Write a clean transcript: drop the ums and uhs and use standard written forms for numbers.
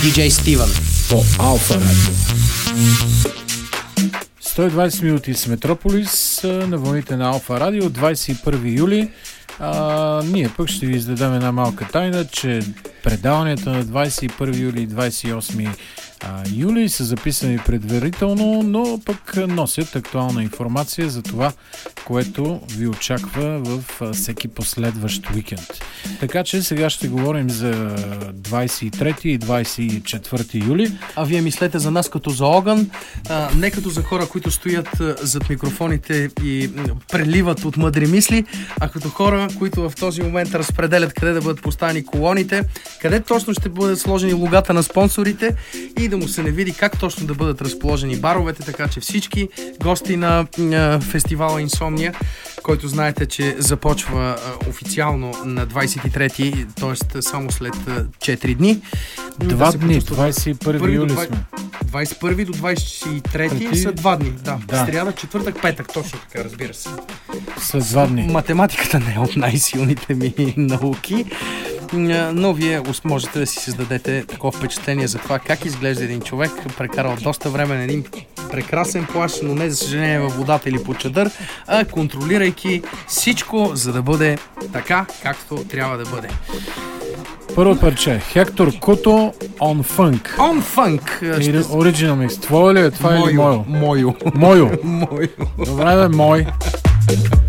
DJ Стивън по Алфа Радио. 120 минути с Метрополис на вълните на Алфа Радио, 21 юли. Ние пък ще ви издадем една малка тайна, че предаванията на 21 юли и 28 юли са записани предварително, но пък носят актуална информация за това, което ви очаква в всеки последващ уикенд. Така че сега ще говорим за 23 и 24 юли. А вие мислете за нас като за огън, не като за хора, които стоят зад микрофоните и преливат от мъдри мисли, а като хора, които в този момент разпределят къде да бъдат поставени колоните, къде точно ще бъдат сложени логата на спонсорите и да му се не види как точно да бъдат разположени баровете, така че всички гости на фестивала Инсомния, който знаете, че започва официално на 23-ти, т.е. само след 4 дни. Два дни, 21 юли сме. 21 до 23 са 2 дни. Да. Сряда, четвъртък, петък, точно така, разбира се. След 2 дни. Математиката не е от най-силните ми науки, но вие можете да си създадете такова впечатление за това как изглежда един човек, прекарал доста време на един прекрасен плаж, но не за съжаление във водата или под чадър, а контролирайки всичко, за да бъде така, както трябва да бъде. Първо парче. Хектор Куто On Funk. On Funk. Original mix. Твое ли е? Това или мое? Мойо. Мойо. Мойо. Добре, бе, мой.